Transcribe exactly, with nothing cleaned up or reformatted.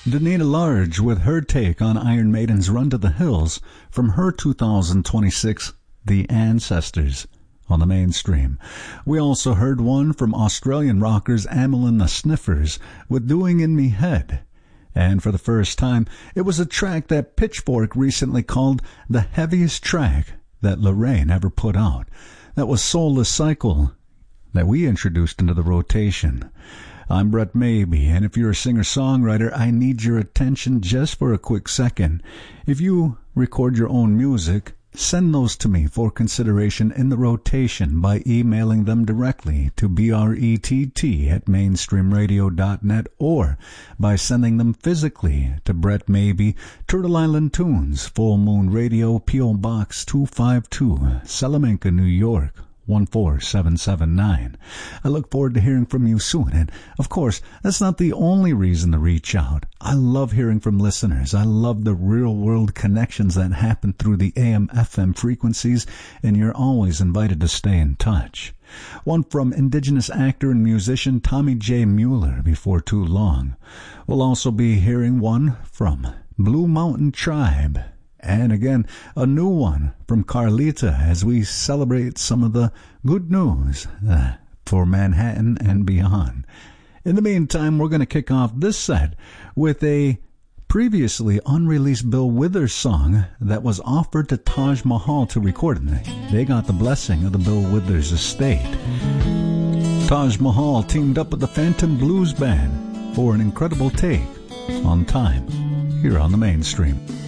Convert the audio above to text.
Danita Large with her take on Iron Maiden's Run to the Hills from her two thousand twenty-six The Ancestors on the Mainstream. We also heard one from Australian rockers Amyl and the Sniffers with Doing in Me Head. And for the first time, it was a track that Pitchfork recently called the heaviest track that Lorraine ever put out. That was Soulless Cycle that we introduced into the rotation. I'm Brett Maybe, and if you're a singer-songwriter, I need your attention just for a quick second. If you record your own music, send those to me for consideration in the rotation by emailing them directly to brett at mainstream radio dot net or by sending them physically to Brett Maybe, Turtle Island Tunes, Full Moon Radio, P O. Box two five two, Salamanca, New York, one four seven seven nine. I look forward to hearing from you soon, and of course, that's not the only reason to reach out. I love hearing from listeners. I love the real-world connections that happen through the A M F M frequencies, and you're always invited to stay in touch. One from Indigenous actor and musician Tommy J. Mueller before too long. We'll also be hearing one from Blue Mountain Tribe. And again, a new one from Carlita as we celebrate some of the good news uh, for Manhattan and beyond. In the meantime, we're going to kick off this set with a previously unreleased Bill Withers song that was offered to Taj Mahal to record. And they got the blessing of the Bill Withers estate. Taj Mahal teamed up with the Phantom Blues Band for an incredible take on Time here on the Mainstream.